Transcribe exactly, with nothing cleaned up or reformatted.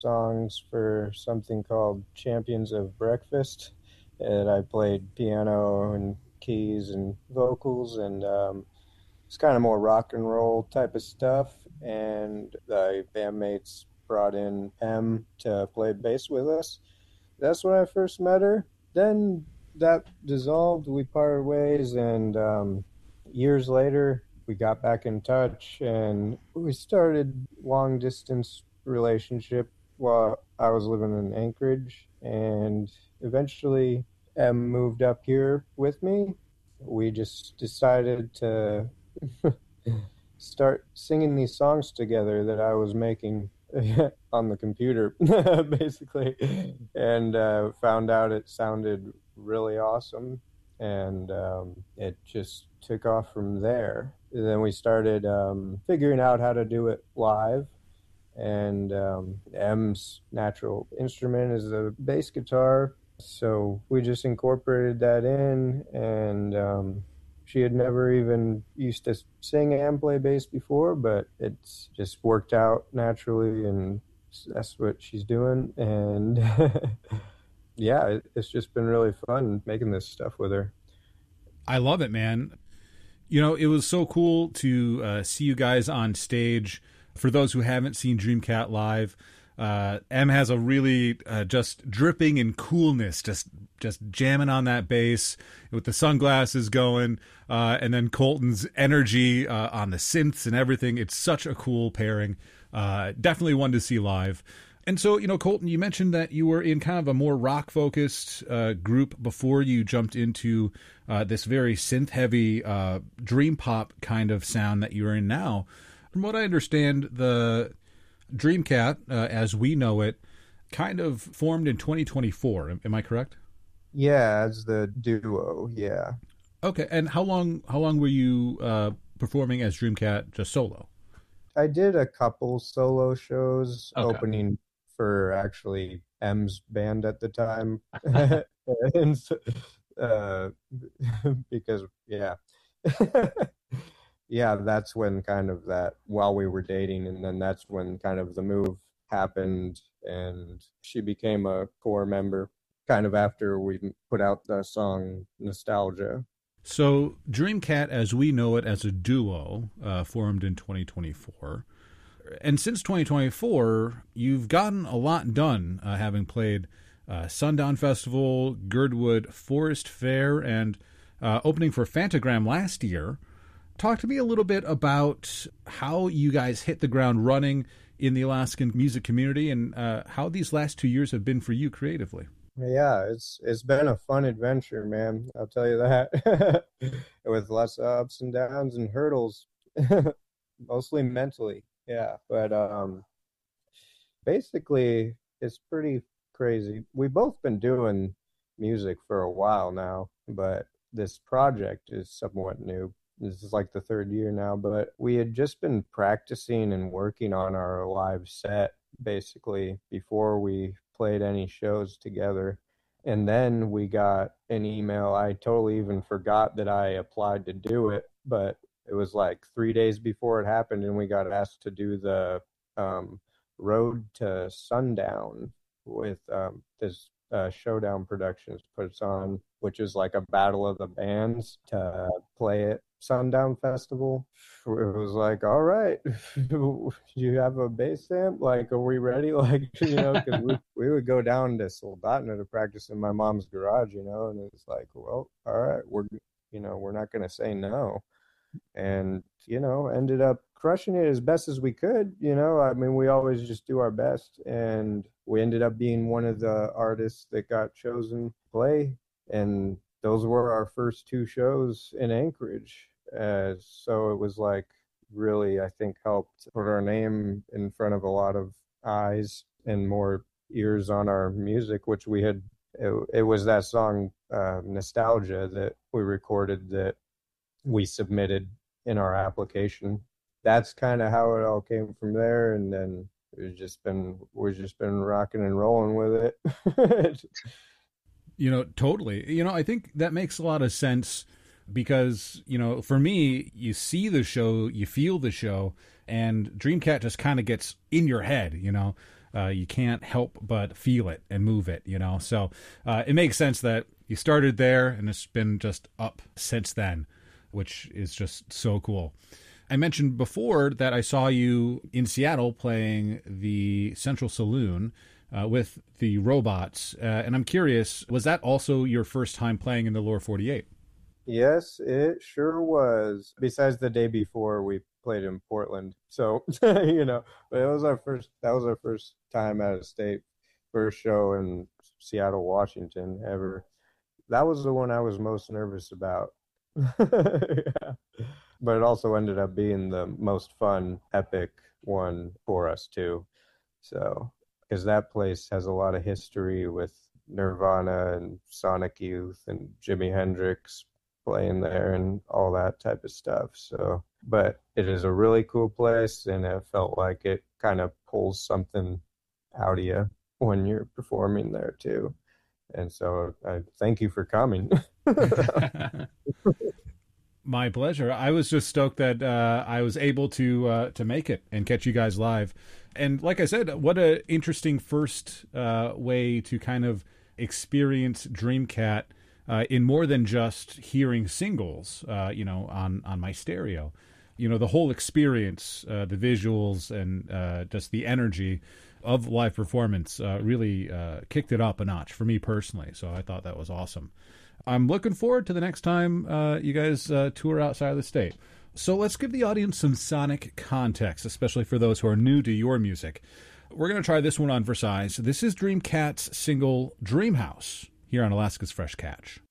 songs for something called Champions of Breakfast. And I played piano and keys and vocals, and um, it's kind of more rock and roll type of stuff. And the bandmates brought in M to play bass with us. That's when I first met her. Then that dissolved. We parted ways, and um, years later, we got back in touch, and we started long distance relationship while I was living in Anchorage, and eventually Em moved up here with me. We just decided to start singing these songs together that I was making on the computer, basically, and uh, found out it sounded really awesome, and um, it just took off from there. And then we started um, figuring out how to do it live, and um, M's natural instrument is the bass guitar, so we just incorporated that in, and um, she had never even used to sing and play bass before, but it's just worked out naturally, and that's what she's doing. And yeah, it's just been really fun making this stuff with her. I love it, man. You know, it was so cool to uh, see you guys on stage. For those who haven't seen Dreamcat live, uh, M has a really uh, just dripping in coolness, just just jamming on that bass with the sunglasses going, uh, and then Colton's energy uh, on the synths and everything. It's such a cool pairing. Uh, definitely one to see live. And so, you know, Colton, you mentioned that you were in kind of a more rock-focused uh, group before you jumped into uh, this very synth-heavy uh, dream pop kind of sound that you're in now. From what I understand, the Dreamcat, uh, as we know it, kind of formed in twenty twenty-four. Am I correct? Yeah, as the duo, yeah. Okay, and how long how long were you uh, performing as Dreamcat just solo? I did a couple solo shows Okay. opening for actually M's band at the time. and so, uh, because, yeah. Yeah, that's when kind of that, while we were dating, and then that's when kind of the move happened, and she became a core member kind of after we put out the song Nostalgia. So Dreamcat, as we know it as a duo, uh, formed in twenty twenty-four. And since twenty twenty-four, you've gotten a lot done, uh, having played uh, Sundown Festival, Girdwood Forest Fair, and uh, opening for Fantagram last year. Talk to me a little bit about how you guys hit the ground running in the Alaskan music community, and uh, how these last two years have been for you creatively. Yeah, it's it's been a fun adventure, man. I'll tell you that. With lots of ups and downs and hurdles, mostly mentally. Yeah, but um, basically, it's pretty crazy. We've both been doing music for a while now, but this project is somewhat new. This is like the third year now, but we had just been practicing and working on our live set basically before we played any shows together. And then we got an email. I totally even forgot that I applied to do it, but it was like three days before it happened, and we got asked to do the um, Road to Sundown with um, this uh, Showdown Productions puts on, which is like a battle of the bands to play it. Sundown Festival. It was like, all right, do you have a bass amp? Like, are we ready? Like, you know, because we, we would go down to Soldotna to practice in my mom's garage, you know, and it's like, well, all right, we're, you know, we're not going to say no. And, you know, ended up crushing it as best as we could, you know. I mean, we always just do our best. And we ended up being one of the artists that got chosen to play. And those were our first two shows in Anchorage. Uh, so it was like really, I think, helped put our name in front of a lot of eyes and more ears on our music, which we had. It, it was that song, uh, Nostalgia, that we recorded that we submitted in our application. That's kind of how it all came from there. And then we've just been, we've just been rocking and rolling with it. You know, totally. You know, I think that makes a lot of sense because, you know, for me, you see the show, you feel the show, and Dreamcat just kind of gets in your head, you know. uh, you can't help but feel it and move it, you know. So uh, it makes sense that you started there and it's been just up since then, which is just so cool. I mentioned before that I saw you in Seattle playing the Central Saloon uh, with the Robots, uh, and I'm curious, was that also your first time playing in the Lower forty-eight? Yes, it sure was. Besides the day before, we played in Portland. So, you know, but it was our first, that was our first time out of state, first show in Seattle, Washington ever. That was the one I was most nervous about. Yeah. But it also ended up being the most fun, epic one for us too. So, because that place has a lot of history with Nirvana and Sonic Youth and Jimi Hendrix playing there and all that type of stuff. So, but it is a really cool place, and it felt like it kind of pulls something out of you when you're performing there too. And so I thank you for coming. My pleasure. I was just stoked that uh, I was able to uh, to make it and catch you guys live. And like I said, what an interesting first uh, way to kind of experience Dreamcat uh, in more than just hearing singles, uh, you know, on, on my stereo. You know, the whole experience, uh, the visuals, and uh, just the energy of live performance uh, really uh, kicked it up a notch for me personally. So I thought that was awesome. I'm looking forward to the next time uh, you guys uh, tour outside of the state. So let's give the audience some sonic context, especially for those who are new to your music. We're going to try this one on for size. This is Dreamcat's single Dreamhouse here on Alaska's Fresh Catch.